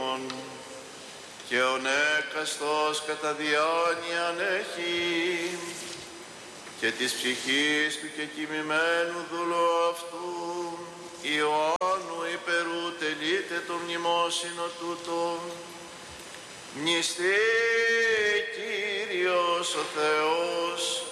ημών, και ο νέκαστος κατά διάνοιαν έχει, και της ψυχής του και κοιμημένου δούλου αυτού, Ιωάννου υπερού τελείται το μνημόσυνο τούτο. Μνηστή Κύριος ο Θεός,